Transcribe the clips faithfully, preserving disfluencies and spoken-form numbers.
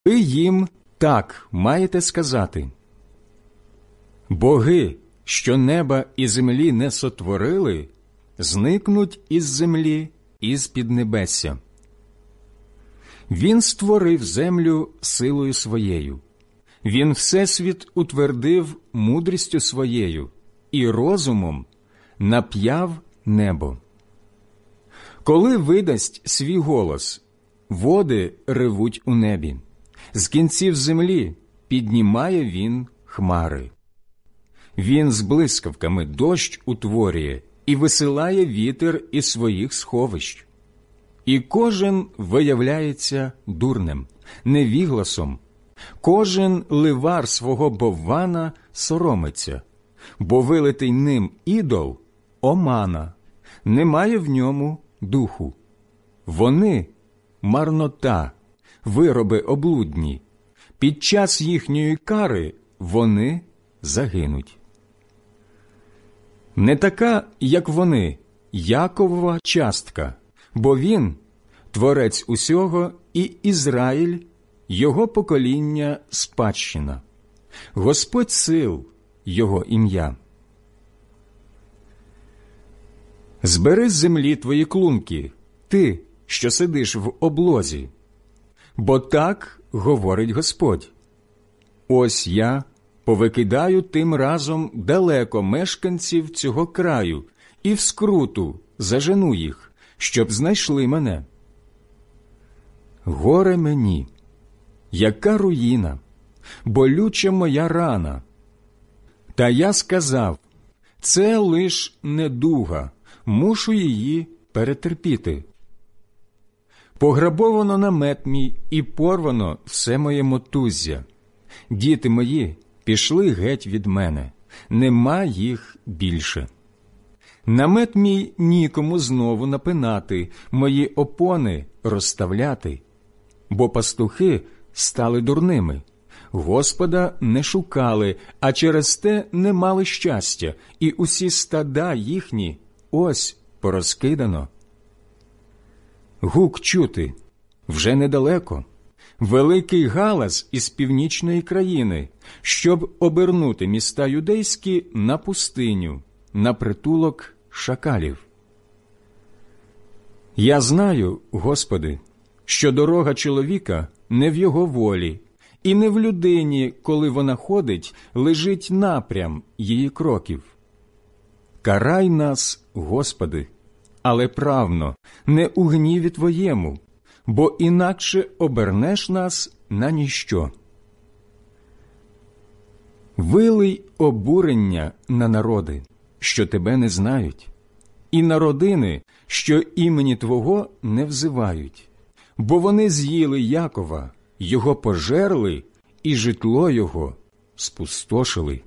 Ви їм так маєте сказати: боги, що неба і землі не сотворили, зникнуть із землі і з піднебесся. Він створив землю силою своєю, він всесвіт утвердив мудрістю своєю і розумом нап'яв небо. Коли видасть свій голос, води ревуть у небі, з кінців землі піднімає він хмари. Він з блискавками дощ утворює і висилає вітер із своїх сховищ. І кожен виявляється дурнем, невігласом, кожен ливар свого боввана соромиться, бо вилитий ним ідол – омана, немає в ньому духу. Вони – марнота, вироби облудні, під час їхньої кари вони загинуть. Не така, як вони, Яковова частка, бо він – творець усього, і Ізраїль – його покоління спадщина. Господь сил – його ім'я. Збери з землі твої клунки, ти, що сидиш в облозі, бо так говорить Господь. Ось я повикидаю тим разом далеко мешканців цього краю і в скруту зажену їх, щоб знайшли мене. Горе мені, яка руїна, болюча моя рана. Та я сказав, це лиш недуга, мушу її перетерпіти. Пограбовано намет мій і порвано все моє мотуззя. Діти мої пішли геть від мене, нема їх більше. Намет мій нікому знову напинати, мої опони розставляти. Бо пастухи стали дурними, Господа не шукали, а через те не мали щастя, і усі стада їхні ось порозкидано. Гук чути, вже недалеко, великий галас із північної країни, щоб обернути міста юдейські на пустиню, на притулок шакалів. Я знаю, Господи, що дорога чоловіка не в його волі, і не в людині, коли вона ходить, лежить напрям її кроків. Карай нас, Господи, але правно, не у гніві Твоєму, бо інакше обернеш нас на ніщо. Вилий обурення на народи, що Тебе не знають, і на родини, що імені Твого не взивають, бо вони з'їли Якова, його пожерли, і житло його спустошили.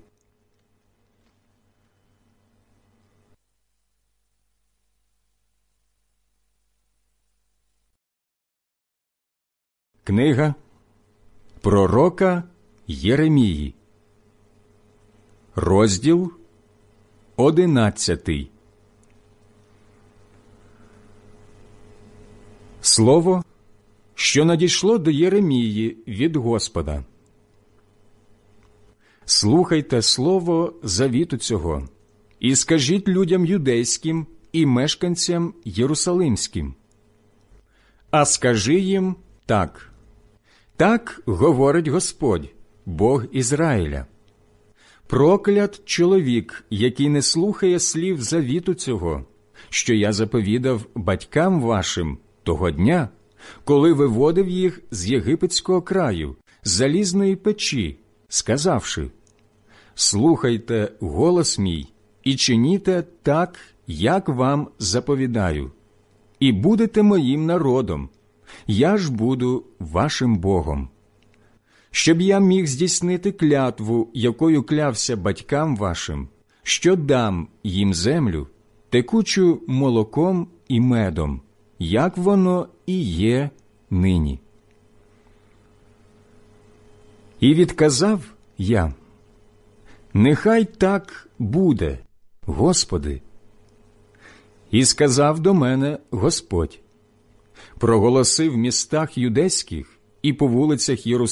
Книга пророка Єремії, розділ одинадцятий. Слово, що надійшло до Єремії від Господа. Слухайте слово завіту цього, і скажіть людям юдейським і мешканцям єрусалимським. А скажи їм так. Так говорить Господь, Бог Ізраїля. Проклят чоловік, який не слухає слів завіту цього, що я заповідав батькам вашим того дня, коли виводив їх з єгипетського краю, з залізної печі, сказавши: «Слухайте голос мій і чиніте так, як вам заповідаю, і будете моїм народом, я ж буду вашим Богом. Щоб я міг здійснити клятву, якою клявся батькам вашим, що дам їм землю, текучу молоком і медом, як воно і є нині». І відказав я: «Нехай так буде, Господи». І сказав до мене Господь: «Проголоси в містах юдейських і по вулицях Єрусалима